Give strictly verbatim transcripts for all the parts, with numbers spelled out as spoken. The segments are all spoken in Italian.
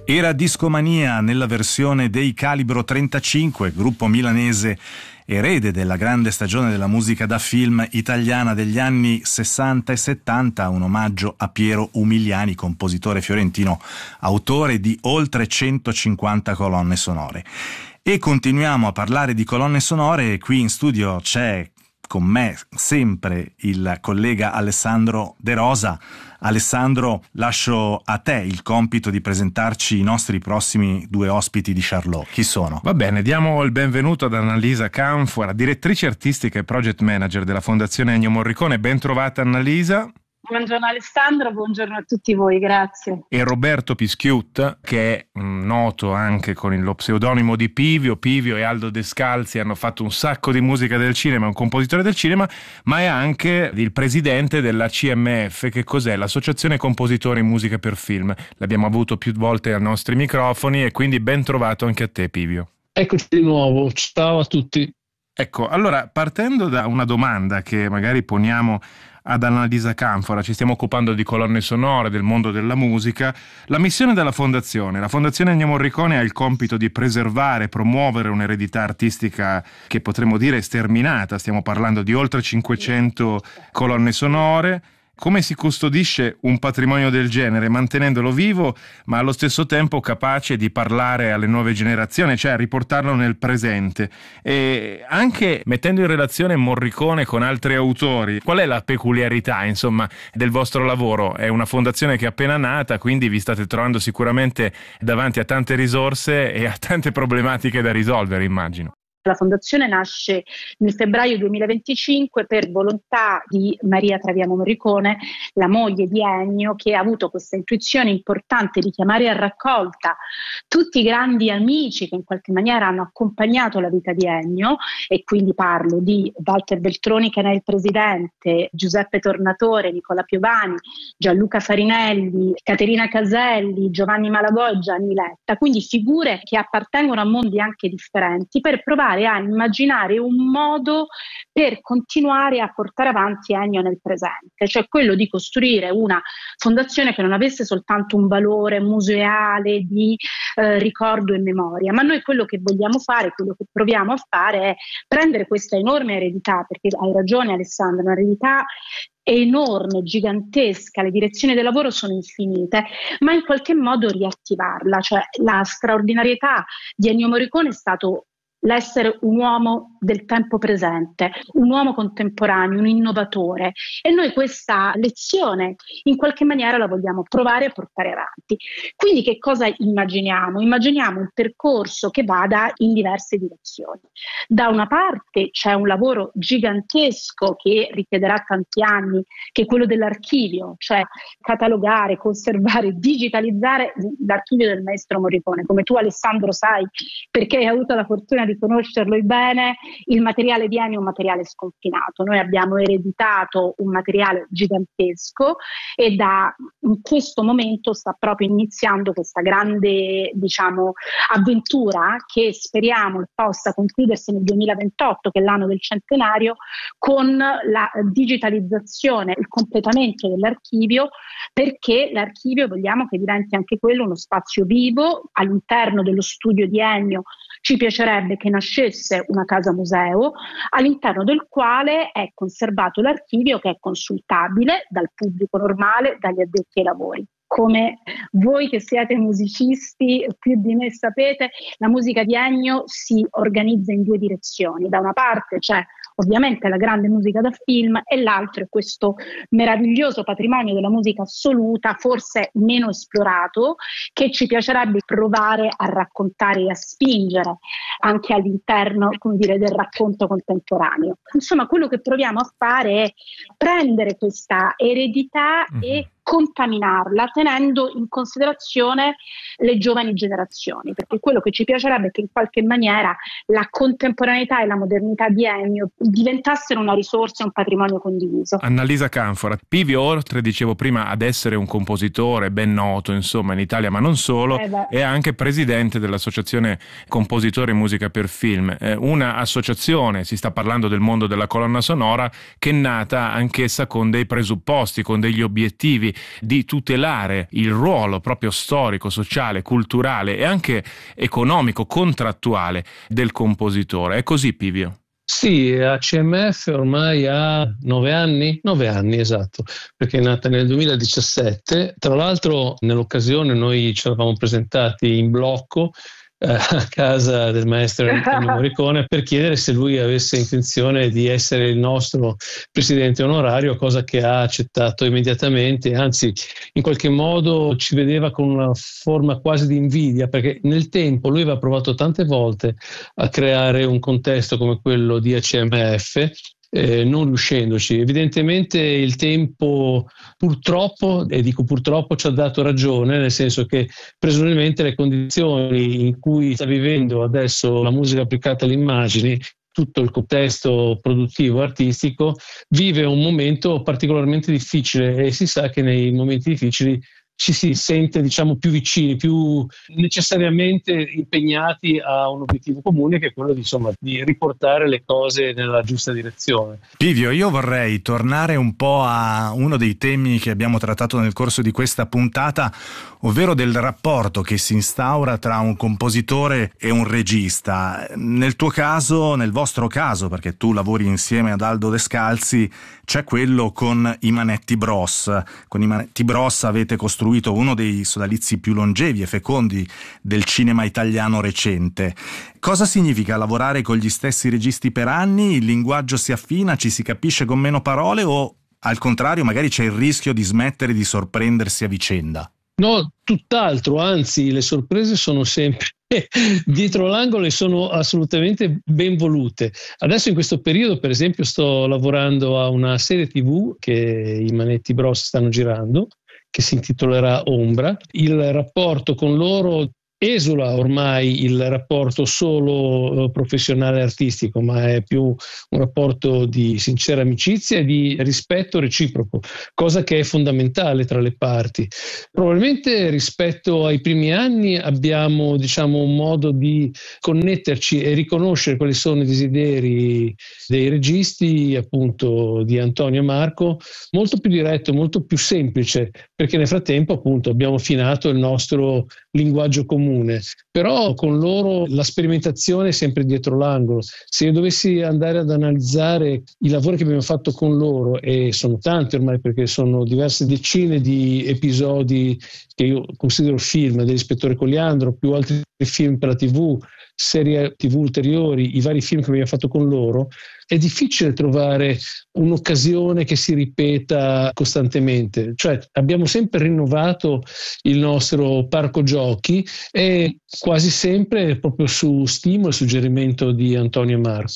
Era Discomania nella versione dei Calibro trentacinque, gruppo milanese erede della grande stagione della musica da film italiana degli anni sessanta e settanta, un omaggio a Piero Umiliani, compositore fiorentino, autore di oltre centocinquanta colonne sonore. E continuiamo a parlare di colonne sonore. Qui in studio c'è con me sempre il collega Alessandro De Rosa. Alessandro, lascio a te il compito di presentarci i nostri prossimi due ospiti di Charlot. Chi sono? Va bene, diamo il benvenuto ad Annalisa Canfora, direttrice artistica e project manager della Fondazione Ennio Morricone. Ben trovata Annalisa. Buongiorno Alessandro, buongiorno a tutti voi, grazie. E Roberto Pischiut, che è mh, noto anche con lo pseudonimo di Pivio. Pivio e Aldo Descalzi hanno fatto un sacco di musica del cinema, è un compositore del cinema, ma è anche il presidente della C M F, che cos'è? L'Associazione Compositori in Musica per Film. L'abbiamo avuto più volte ai nostri microfoni e quindi ben trovato anche a te, Pivio. Eccoci di nuovo, ciao a tutti. Ecco, allora, partendo da una domanda che magari poniamo ad Annalisa Canfora, ci stiamo occupando di colonne sonore, del mondo della musica. La missione della Fondazione, la Fondazione Ennio Morricone ha il compito di preservare e promuovere un'eredità artistica che potremmo dire sterminata. Stiamo parlando di oltre cinquecento colonne sonore. Come si custodisce un patrimonio del genere, mantenendolo vivo, ma allo stesso tempo capace di parlare alle nuove generazioni, cioè riportarlo nel presente, e anche mettendo in relazione Morricone con altri autori? Qual è la peculiarità, insomma, del vostro lavoro? È una fondazione che è appena nata, quindi vi state trovando sicuramente davanti a tante risorse e a tante problematiche da risolvere, immagino. La fondazione nasce nel febbraio duemilaventicinque per volontà di Maria Traviamo Morricone, la moglie di Ennio, che ha avuto questa intuizione importante di chiamare a raccolta tutti i grandi amici che in qualche maniera hanno accompagnato la vita di Ennio, e quindi parlo di Walter Veltroni, che era il presidente, Giuseppe Tornatore, Nicola Piovani, Gianluca Farinelli, Caterina Caselli, Giovanni Malagò e Gianni Letta, quindi figure che appartengono a mondi anche differenti, per provare a immaginare un modo per continuare a portare avanti Ennio nel presente, cioè quello di costruire una fondazione che non avesse soltanto un valore museale di eh, ricordo e memoria, ma noi quello che vogliamo fare, quello che proviamo a fare è prendere questa enorme eredità, perché hai ragione Alessandro, un'eredità enorme, gigantesca, le direzioni del lavoro sono infinite, ma in qualche modo riattivarla, cioè la straordinarietà di Ennio Morricone è stato l'essere un uomo del tempo presente, un uomo contemporaneo, un innovatore, e noi questa lezione in qualche maniera la vogliamo provare a portare avanti. Quindi che cosa immaginiamo? Immaginiamo un percorso che vada in diverse direzioni. Da una parte c'è un lavoro gigantesco che richiederà tanti anni, che è quello dell'archivio, cioè catalogare, conservare, digitalizzare l'archivio del maestro Morricone. Come tu Alessandro sai, perché hai avuto la fortuna di conoscerlo bene, il materiale di Ennio è un materiale sconfinato. Noi abbiamo ereditato un materiale gigantesco e da in questo momento sta proprio iniziando questa grande, diciamo, avventura che speriamo possa concludersi nel duemilaventotto, che è l'anno del centenario, con la digitalizzazione, il completamento dell'archivio, perché l'archivio vogliamo che diventi anche quello uno spazio vivo. All'interno dello studio di Ennio ci piacerebbe che nascesse una casa museo, all'interno del quale è conservato l'archivio, che è consultabile dal pubblico normale, dagli addetti ai lavori. Come voi che siete musicisti più di me sapete, la musica di Ennio si organizza in due direzioni. Da una parte c'è ovviamente la grande musica da film e l'altro è questo meraviglioso patrimonio della musica assoluta, forse meno esplorato, che ci piacerebbe provare a raccontare e a spingere anche all'interno, come dire, del racconto contemporaneo. Insomma, quello che proviamo a fare è prendere questa eredità mm-hmm. e contaminarla tenendo in considerazione le giovani generazioni, perché quello che ci piacerebbe è che in qualche maniera la contemporaneità e la modernità di Ennio diventassero una risorsa e un patrimonio condiviso. Annalisa Canfora, Pivio, oltre, dicevo prima, ad essere un compositore ben noto insomma in Italia, ma non solo, eh è anche presidente dell'Associazione Compositori in Musica per Film, eh, una associazione, si sta parlando del mondo della colonna sonora, che è nata anch'essa con dei presupposti, con degli obiettivi. di tutelare il ruolo proprio storico, sociale, culturale e anche economico, contrattuale del compositore. È così, Pivio? Sì, A C M F ormai ha nove anni, nove anni esatto, perché è nata nel duemiladiciassette. Tra l'altro, nell'occasione noi ci eravamo presentati in blocco eh, a casa del maestro Ennio Morricone per chiedere se lui avesse intenzione di essere il nostro presidente onorario, cosa che ha accettato immediatamente, anzi in qualche modo ci vedeva con una forma quasi di invidia, perché nel tempo lui aveva provato tante volte a creare un contesto come quello di A C M F, Eh, non riuscendoci. Evidentemente il tempo purtroppo, e dico purtroppo, ci ha dato ragione, nel senso che presumibilmente le condizioni in cui sta vivendo adesso la musica applicata alle immagini, tutto il contesto produttivo artistico, vive un momento particolarmente difficile, e si sa che nei momenti difficili ci si sente, diciamo, più vicini, più necessariamente impegnati a un obiettivo comune, che è quello di, insomma, di riportare le cose nella giusta direzione. Pivio, io vorrei tornare un po' a uno dei temi che abbiamo trattato nel corso di questa puntata, ovvero del rapporto che si instaura tra un compositore e un regista. Nel tuo caso, nel vostro caso, perché tu lavori insieme ad Aldo Descalzi, c'è quello con i Manetti Bros. Con i Manetti Bros avete costruito uno dei sodalizi più longevi e fecondi del cinema italiano recente. Cosa significa lavorare con gli stessi registi per anni? Il linguaggio si affina, ci si capisce con meno parole, o al contrario magari c'è il rischio di smettere di sorprendersi a vicenda? No, tutt'altro, anzi le sorprese sono sempre dietro l'angolo e sono assolutamente ben volute. Adesso in questo periodo, per esempio, sto lavorando a una serie tivù che i Manetti Bros stanno girando, che si intitolerà Ombra. Il rapporto con loro esula ormai il rapporto solo eh, professionale artistico, ma è più un rapporto di sincera amicizia e di rispetto reciproco, cosa che è fondamentale tra le parti. Probabilmente rispetto ai primi anni abbiamo, diciamo, un modo di connetterci e riconoscere quali sono i desideri dei registi, appunto di Antonio e Marco, molto più diretto, molto più semplice, perché nel frattempo appunto abbiamo affinato il nostro linguaggio comune. Però con loro la sperimentazione è sempre dietro l'angolo. Se io dovessi andare ad analizzare i lavori che abbiamo fatto con loro, e sono tanti ormai perché sono diverse decine di episodi che io considero film dell'Ispettore Coliandro, più altri film per la tivù, serie tivù ulteriori, i vari film che abbiamo fatto con loro, è difficile trovare un'occasione che si ripeta costantemente. Cioè abbiamo sempre rinnovato il nostro parco giochi, e quasi sempre proprio su stimolo e suggerimento di Antonio e Marco.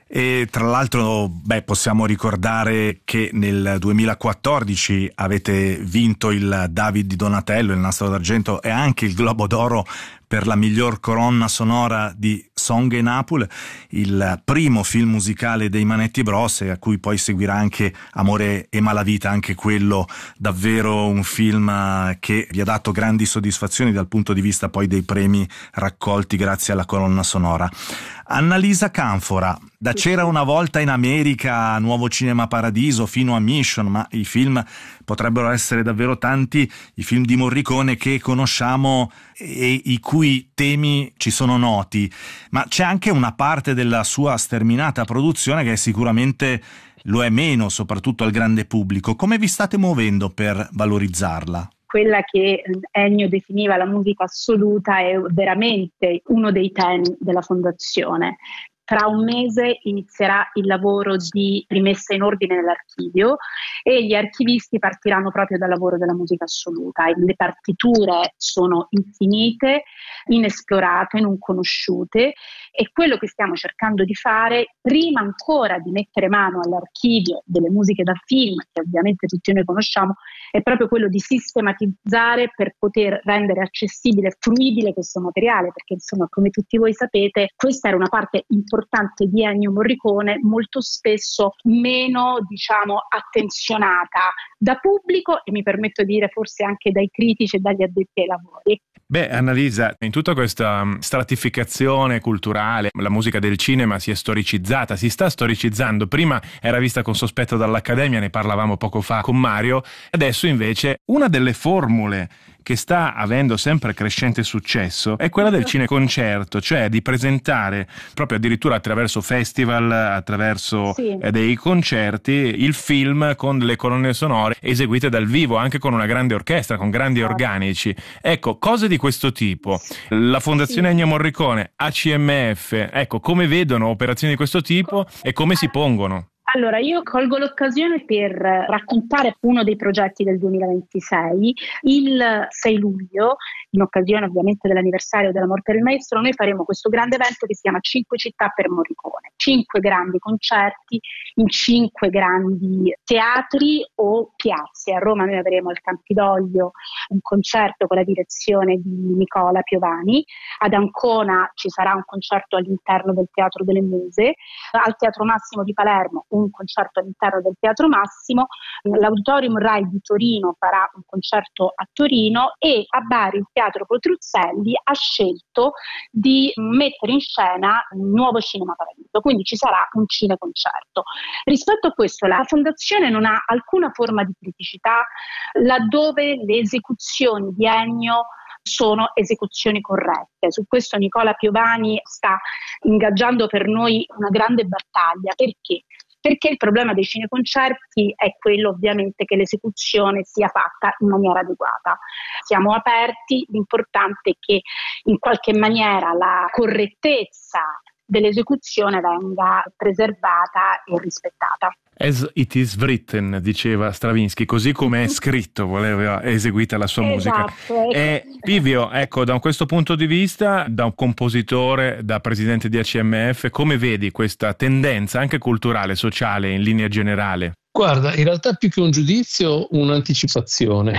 E tra l'altro, beh, possiamo ricordare che nel duemilaquattordici avete vinto il David di Donatello, il Nastro d'Argento e anche il Globo d'Oro per la miglior colonna sonora di Song e Napoli, il primo film musicale dei Manetti Bros, a cui poi seguirà anche Amore e Malavita, anche quello davvero un film che vi ha dato grandi soddisfazioni dal punto di vista poi dei premi raccolti grazie alla colonna sonora. Annalisa Canfora, da C'era una volta in America, Nuovo Cinema Paradiso, fino a Mission, ma i film potrebbero essere davvero tanti, i film di Morricone che conosciamo e i cui temi ci sono noti, ma c'è anche una parte della sua sterminata produzione che sicuramente lo è meno, soprattutto al grande pubblico. Come vi state muovendo per valorizzarla? Quella che Ennio definiva la musica assoluta è veramente uno dei temi della Fondazione. Tra un mese inizierà il lavoro di rimessa in ordine nell'archivio e gli archivisti partiranno proprio dal lavoro della musica assoluta. Le partiture sono infinite, inesplorate, non conosciute, e quello che stiamo cercando di fare, prima ancora di mettere mano all'archivio delle musiche da film, che ovviamente tutti noi conosciamo, è proprio quello di sistematizzare per poter rendere accessibile e fruibile questo materiale, perché insomma, come tutti voi sapete, questa era una parte importante importante di Ennio Morricone, molto spesso meno, diciamo, attenzionata da pubblico e mi permetto di dire forse anche dai critici e dagli addetti ai lavori. Beh, Annalisa, in tutta questa stratificazione culturale, la musica del cinema si è storicizzata, si sta storicizzando. Prima era vista con sospetto dall'Accademia, ne parlavamo poco fa con Mario. Adesso invece una delle formule che sta avendo sempre crescente successo è quella del cineconcerto, cioè di presentare proprio addirittura attraverso festival, attraverso sì. eh, dei concerti, il film con delle colonne sonore eseguite dal vivo, anche con una grande orchestra, con grandi sì. organici. Ecco, cose di questo tipo. La Fondazione sì. Ennio Morricone, A C M F, ecco, come vedono operazioni di questo tipo e come si pongono? Allora, io colgo l'occasione per raccontare uno dei progetti del duemilaventisei. Il sei luglio, in occasione ovviamente dell'anniversario della morte del maestro, noi faremo questo grande evento che si chiama Cinque città per Morricone. Cinque grandi concerti in cinque grandi teatri o piazze. A Roma noi avremo al Campidoglio un concerto con la direzione di Nicola Piovani, ad Ancona ci sarà un concerto all'interno del Teatro delle Muse, al Teatro Massimo di Palermo un concerto all'interno del Teatro Massimo, l'Auditorium Rai di Torino farà un concerto a Torino e a Bari il Teatro Petruzzelli ha scelto di mettere in scena un nuovo Cinema Paradiso, quindi ci sarà un cineconcerto. Rispetto a questo la Fondazione non ha alcuna forma di criticità laddove le esecuzioni di Ennio sono esecuzioni corrette. Su questo Nicola Piovani sta ingaggiando per noi una grande battaglia. Perché? Perché il problema dei cineconcerti è quello ovviamente che l'esecuzione sia fatta in maniera adeguata. Siamo aperti, l'importante è che in qualche maniera la correttezza dell'esecuzione venga preservata e rispettata. As it is written, diceva Stravinsky, così come è scritto voleva eseguita la sua esatto, musica. E Pivio, ecco, da questo punto di vista, da un compositore, da presidente di A C M F, come vedi questa tendenza anche culturale, sociale, in linea generale? Guarda, in realtà più che un giudizio, un'anticipazione,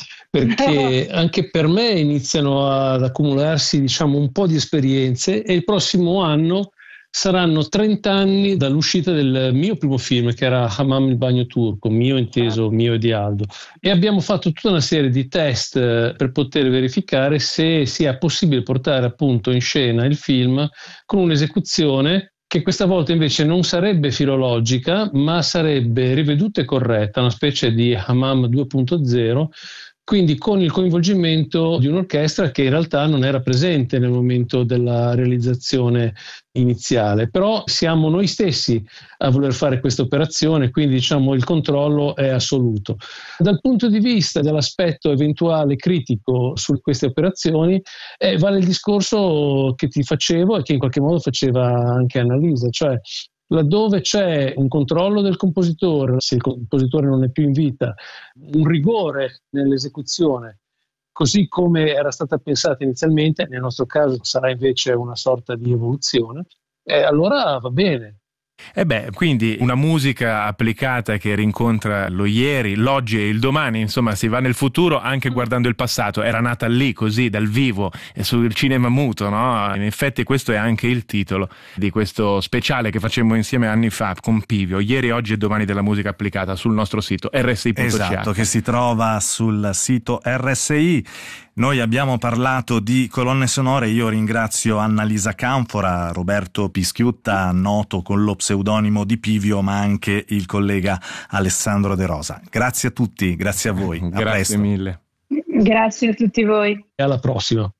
perché anche per me iniziano ad accumularsi, diciamo, un po' di esperienze e il prossimo anno saranno trenta anni dall'uscita del mio primo film, che era Hammam il bagno turco, mio inteso, mio e di Aldo, e abbiamo fatto tutta una serie di test per poter verificare se sia possibile portare appunto in scena il film con un'esecuzione che questa volta invece non sarebbe filologica, ma sarebbe riveduta e corretta, una specie di Hammam due punto zero, quindi con il coinvolgimento di un'orchestra che in realtà non era presente nel momento della realizzazione iniziale, però siamo noi stessi a voler fare questa operazione, quindi diciamo il controllo è assoluto. Dal punto di vista dell'aspetto eventuale critico su queste operazioni, eh, vale il discorso che ti facevo e che in qualche modo faceva anche Annalisa, cioè laddove c'è un controllo del compositore, se il compositore non è più in vita, un rigore nell'esecuzione, così come era stata pensata inizialmente, nel nostro caso sarà invece una sorta di evoluzione, e allora va bene. E beh, quindi una musica applicata che rincontra lo ieri, l'oggi e il domani, insomma si va nel futuro anche guardando il passato, era nata lì così dal vivo e sul cinema muto, no? In effetti questo è anche il titolo di questo speciale che facemmo insieme anni fa con Pivio, ieri, oggi e domani della musica applicata, sul nostro sito R S I punto C H. Esatto, che si trova sul sito R S I. Noi abbiamo parlato di colonne sonore, io ringrazio Annalisa Canfora, Roberto Pischiutta, noto con lo pseudonimo di Pivio, ma anche il collega Alessandro De Rosa. Grazie a tutti, grazie a voi. A grazie presto. mille. Grazie a tutti voi. E alla prossima.